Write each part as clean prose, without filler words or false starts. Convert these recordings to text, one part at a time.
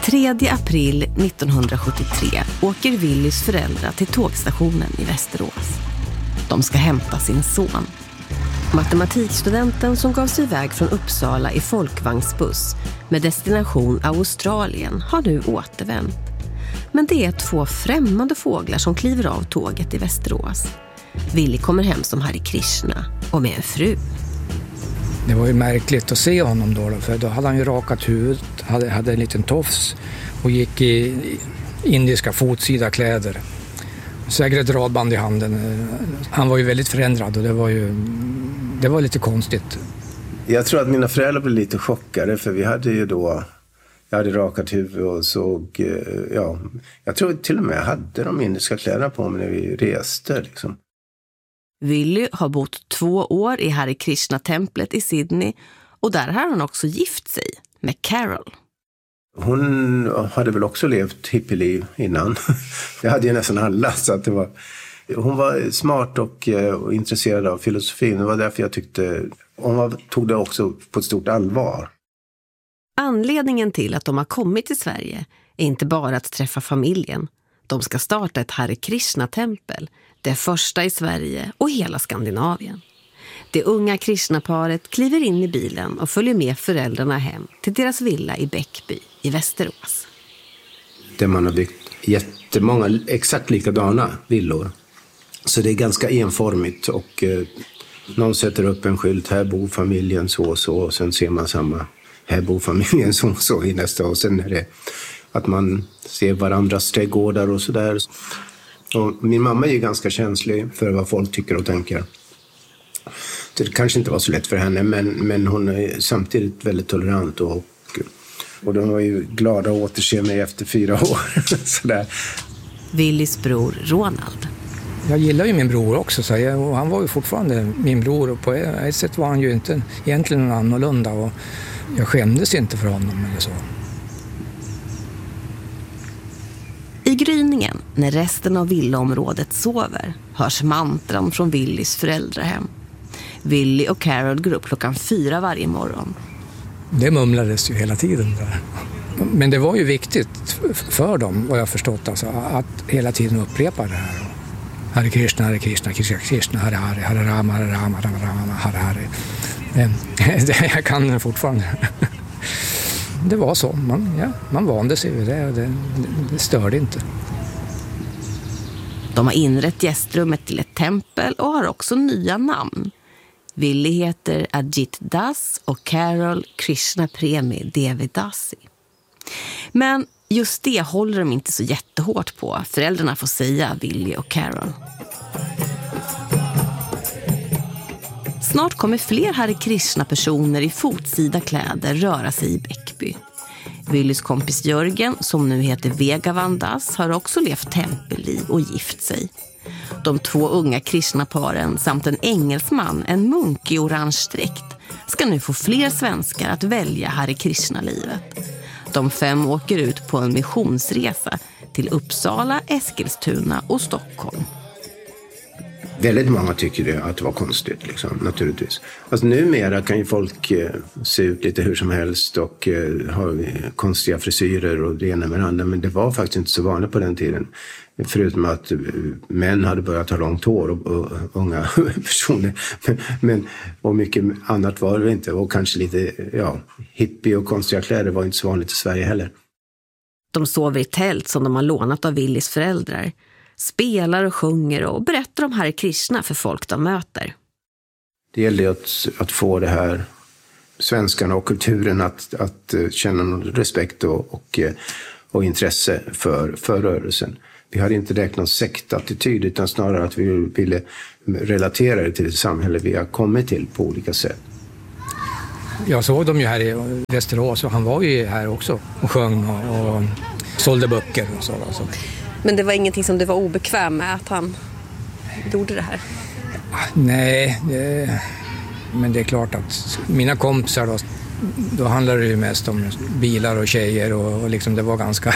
3 april 1973 åker Willys föräldrar till tågstationen i Västerås. De ska hämta sin son. Matematikstudenten som gav sig iväg från Uppsala i folkvagnsbuss med destination Australien har nu återvänt. Men det är 2 främmande fåglar som kliver av tåget i Västerås. Willy kommer hem som Hare Krishna och med en fru. Det var ju märkligt att se honom då, för då hade han ju rakat huvudet, hade en liten tofs och gick i indiska fotsida kläder. Säkert ett radband i handen. Han var ju väldigt förändrad och det var lite konstigt. Jag tror att mina föräldrar blev lite chockade, för vi hade ju då, jag hade rakat huvud och såg, jag tror till och med jag hade de indiska kläderna på mig när vi reste liksom. Willy har bott 2 år i Hare Krishna-templet i Sydney och där har han också gift sig med Carol. Hon hade väl också levt hippieliv innan. Det hade ju nästan alla, så att hon var smart och intresserad av filosofin. Det var därför jag tyckte hon tog det också på ett stort allvar. Anledningen till att de har kommit till Sverige är inte bara att träffa familjen. De ska starta ett Hare Krishna-tempel, det första i Sverige och hela Skandinavien. Det unga Krishna-paret kliver in i bilen och följer med föräldrarna hem till deras villa i Bäckby i Västerås. Där man har byggt jättemånga exakt likadana villor. Så det är ganska enformigt och någon sätter upp en skylt, här bor familjen så och så, och sen ser man samma, här bor familjen så och så i nästa, och sen är det att man ser varandras trädgårdar och sådär. Och min mamma är ju ganska känslig för vad folk tycker och tänker. Det kanske inte var så lätt för henne, men hon är samtidigt väldigt tolerant och de var ju glada att återse mig efter 4 år. Sådär. Willys bror Ronald. Jag gillar ju min bror också, och han var ju fortfarande min bror, och på ett sätt var han ju inte egentligen annorlunda, och jag skämdes inte för honom eller så. I gryningen, när resten av villaområdet sover, hörs mantran från Willys föräldrahem. Willy och Carol går upp klockan 4 varje morgon. Det mumlades ju hela tiden där. Men det var ju viktigt för dem, vad jag förstått, alltså, att hela tiden upprepa det här. Hare Krishna, Krishna, Krishna, Hare Hare, Hare Rama, Hare Rama, Rama Rama, Hare Hare. Jag kan det fortfarande. Det var så, man vande sig vid det störde inte. De har inrett gästrummet till ett tempel och har också nya namn. Willy heter Ajit Das och Carol Krishna Premi Devidasi. Men just det håller de inte så jättehårt på. Föräldrarna får säga Willy och Carol. Snart kommer fler Hare Krishna-personer i fotsida kläder röra sig i Bäckby. Willys kompis Jörgen, som nu heter Vegavan Das, har också levt tempelliv och gift sig. De 2 unga Krishna-paren samt en engelsman, en munk i orange dräkt, ska nu få fler svenskar att välja Hare Krishna-livet. De 5 åker ut på en missionsresa till Uppsala, Eskilstuna och Stockholm. Väldigt många tycker det att det var konstigt, liksom, naturligtvis. Alltså, numera kan ju folk se ut lite hur som helst och ha konstiga frisyrer och det ena med det andra, men det var faktiskt inte så vanligt på den tiden. Förutom att män hade börjat ha långt hår och unga personer. Och mycket annat var det inte. Och kanske lite hippie och konstiga kläder var inte så vanligt i Sverige heller. De sover i tält som de har lånat av Willys föräldrar. Spelar och sjunger och berättar om Hare Krishna för folk de möter. Det gällde att få det här svenskarna och kulturen att känna någon respekt och intresse för rörelsen. Vi hade inte räknat sektattityd, utan snarare att vi ville relatera det till det samhälle vi har kommit till på olika sätt. Jag såg dem ju här i Västerås, och han var ju här också och sjöng och sålde böcker och så. Alltså. Men det var ingenting som du var obekväm med att han gjorde det här? Nej, men det är klart att mina kompisar då handlade det ju mest om bilar och tjejer och liksom det var ganska...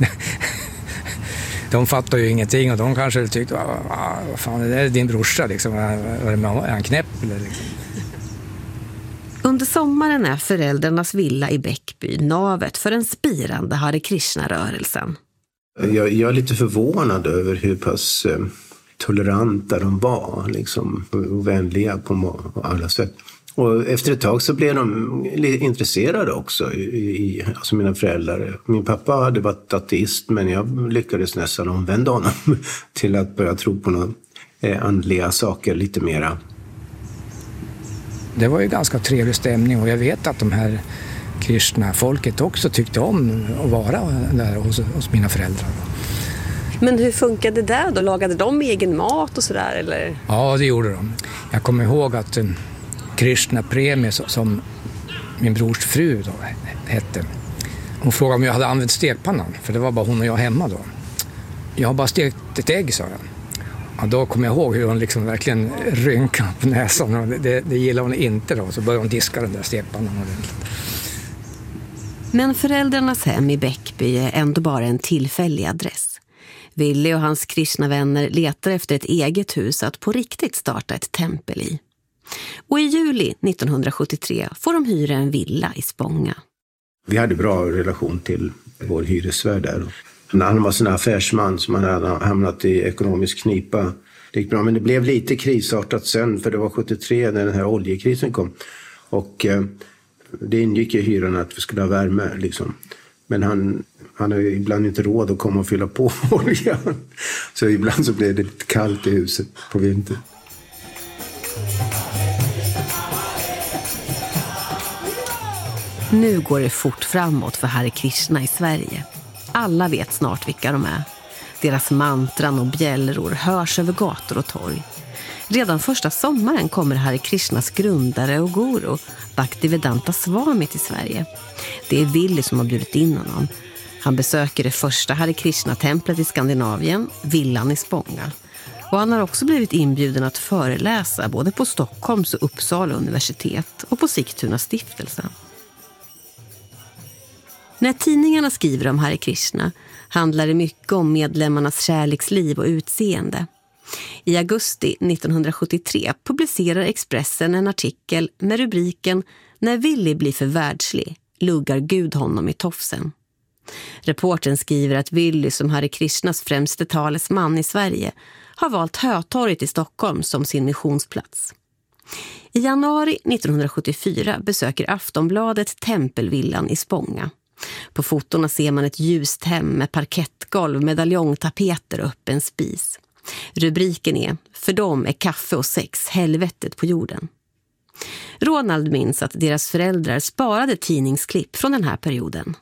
De fattar ju ingenting och de kanske tyckte, vad fan, det är din brorsa liksom, är han knäpp eller liksom. Under sommaren är föräldrarnas villa i Bäckby navet för den spirande Hare Krishna-rörelsen. Jag är lite förvånad över hur pass toleranta de var liksom, och vänliga på alla sätt. Och efter ett tag så blev de intresserade också, alltså mina föräldrar. Min pappa hade varit ateist, men jag lyckades nästan omvända honom till att börja tro på några andliga saker lite mera. Det var ju ganska trevlig stämning och jag vet att de här Krishna-folket också tyckte om att vara där hos mina föräldrar. Men hur funkade det då? Lagade de egen mat och sådär eller? Ja, det gjorde de. Jag kommer ihåg att Krishna-premie som min brors fru då hette. Hon frågade om jag hade använt stekpannan, för det var bara hon och jag hemma då. Jag har bara stekt ett ägg, sa jag. Och då kommer jag ihåg hur hon liksom verkligen rynkade på näsan. Det gillade hon inte då, så började hon diska den där stekpannan ordentligt. Men föräldrarnas hem i Bäckby är ändå bara en tillfällig adress. Willy och hans Krishna-vänner letar efter ett eget hus att på riktigt starta ett tempel i. Och i juli 1973 får de hyra en villa i Spånga. Vi hade bra relation till vår hyresvärd där. Han var sån här affärsman som hade hamnat i ekonomisk knipa. Det gick bra, men det blev lite krisartat sen, för det var 73 när den här oljekrisen kom. Och det ingick i hyran att vi skulle ha värme liksom. Men han har ju ibland inte råd att komma och fylla på oljan. Så ibland så blev det lite kallt i huset på vintern. Nu går det fort framåt för Hare Krishna i Sverige. Alla vet snart vilka de är. Deras mantran och bjällror hörs över gator och torg. Redan första sommaren kommer Hare Krishnas grundare och guru, Bhaktivedanta Swami, till Sverige. Det är Willy som har bjudit in honom. Han besöker det första Hare Krishna-templet i Skandinavien, villan i Spånga. Och han har också blivit inbjuden att föreläsa både på Stockholms och Uppsala universitet och på Sigtuna stiftelse. När tidningarna skriver om Hare Krishna handlar det mycket om medlemmarnas kärleksliv och utseende. I augusti 1973 publicerar Expressen en artikel med rubriken "När Willy blir för världslig, luggar Gud honom i tofsen". Reporten skriver att Willy, som Hare Krishnas främste talesman i Sverige, har valt Hötorget i Stockholm som sin missionsplats. I januari 1974 besöker Aftonbladet Tempelvillan i Spånga. På fotorna ser man ett ljust hem med parkettgolv, medaljongtapeter och öppen spis. Rubriken är "För dem är kaffe och sex helvetet på jorden". Ronald minns att deras föräldrar sparade tidningsklipp från den här perioden.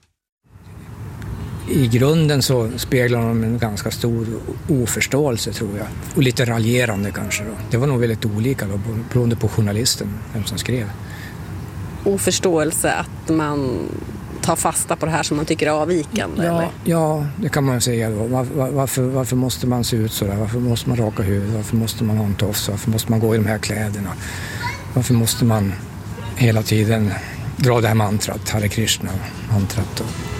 I grunden så speglar de en ganska stor oförståelse, tror jag. Och lite raljerande kanske då. Det var nog väldigt olika då, beroende på journalisten, vem som skrev. Oförståelse att man tar fasta på det här som man tycker är avvikande? Ja, eller? Ja, det kan man säga då. Varför måste man se ut så där? Varför måste man raka huvudet? Varför måste man ha en tofs? Varför måste man gå i de här kläderna? Varför måste man hela tiden dra det här mantrat, Hare Krishna-mantrat?